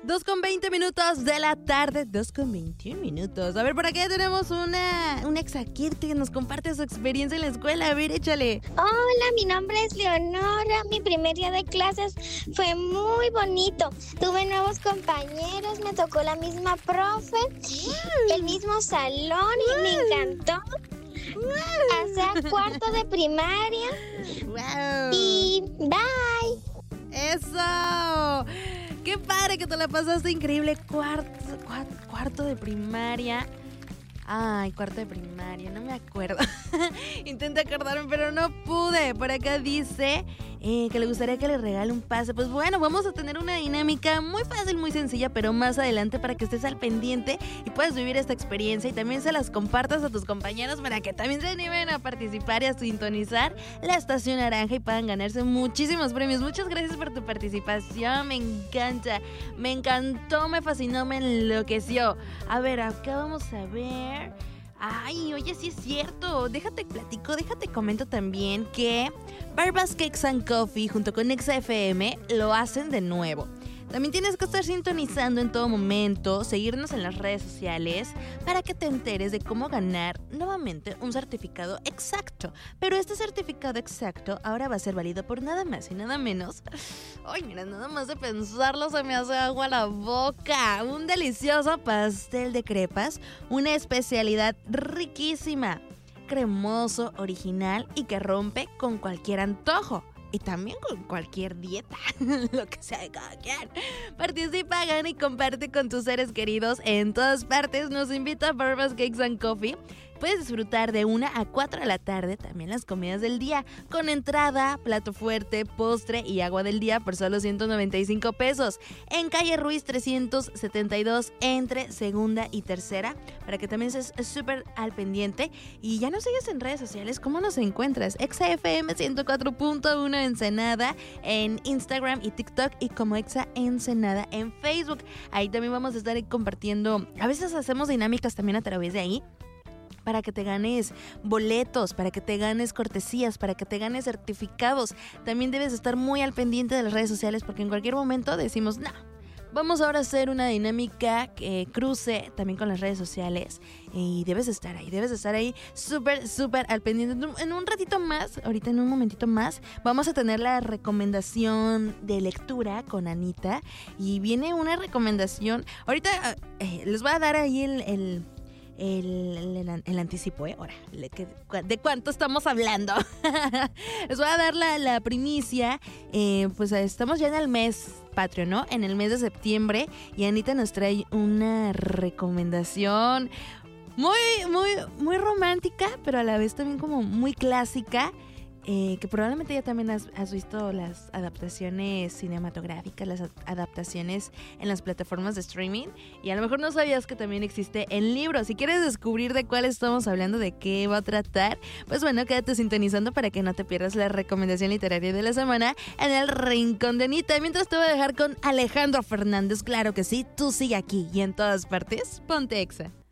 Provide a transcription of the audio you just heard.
2:20 de la tarde, 2:21. A ver, por acá ya tenemos una Exakir que nos comparte su experiencia en la escuela. A ver, échale. Hola, mi nombre es Leonora. Mi primer día de clases fue muy bonito. Tuve nuevos compañeros, me tocó la misma profe, el mismo salón y me encantó. Hacía cuarto de primaria. Y bye. ¡Eso! ¡Qué padre que te la pasaste increíble! Cuarto de primaria. Ay, cuarto de primaria, no me acuerdo. Intenté acordarme, pero no pude. Por acá dice que le gustaría que le regale un pase. Pues bueno, vamos a tener una dinámica muy fácil, muy sencilla, pero más adelante para que estés al pendiente y puedas vivir esta experiencia y también se las compartas a tus compañeros para que también se animen a participar y a sintonizar la Estación Naranja y puedan ganarse muchísimos premios. Muchas gracias por tu participación, me encanta, me encantó, me fascinó, me enloqueció. A ver, acá vamos a ver. Ay, oye, sí es cierto. Déjate platico, déjate comento también que Barbas Cakes and Coffee junto con Exa FM lo hacen de nuevo. También tienes que estar sintonizando en todo momento, seguirnos en las redes sociales para que te enteres de cómo ganar nuevamente un certificado exacto. Pero este certificado exacto ahora va a ser válido por nada más y nada menos. Ay, mira, nada más de pensarlo se me hace agua la boca. Un delicioso pastel de crepas, una especialidad riquísima, cremoso, original y que rompe con cualquier antojo. Y también con cualquier dieta, lo que sea de cada quien. Participa, gana y comparte con tus seres queridos en todas partes. Nos invita a Barbas Cakes and Coffee. Puedes disfrutar de 1 a 4 de la tarde también las comidas del día, con entrada, plato fuerte, postre y agua del día por solo 195 pesos. En calle Ruiz 372 entre segunda y tercera, para que también estés súper al pendiente. Y ya nos sigues en redes sociales, ¿cómo nos encuentras? Exa FM 104.1 Ensenada en Instagram y TikTok y como Exa Ensenada en Facebook. Ahí también vamos a estar compartiendo, a veces hacemos dinámicas también a través de ahí, para que te ganes boletos, para que te ganes cortesías, para que te ganes certificados. También debes estar muy al pendiente de las redes sociales porque en cualquier momento decimos, no, vamos ahora a hacer una dinámica que cruce también con las redes sociales y debes estar ahí súper al pendiente. En un ratito más, ahorita en un momentito más, vamos a tener la recomendación de lectura con Anita y viene una recomendación. Ahorita les voy a dar ahí el anticipo, ahora, ¿de cuánto estamos hablando? Les voy a dar la primicia. Pues estamos ya en el mes patrio, ¿no? En el mes de septiembre y Anita nos trae una recomendación muy romántica, pero a la vez también como muy clásica. Que probablemente ya también has visto las adaptaciones cinematográficas, las adaptaciones en las plataformas de streaming y a lo mejor no sabías que también existe en libros. Si quieres descubrir de cuál estamos hablando, de qué va a tratar, pues bueno, quédate sintonizando para que no te pierdas la recomendación literaria de la semana en el Rincón de Anita. Mientras te voy a dejar con Alejandro Fernández, claro que sí, tú sigue aquí y en todas partes, ponte Exa.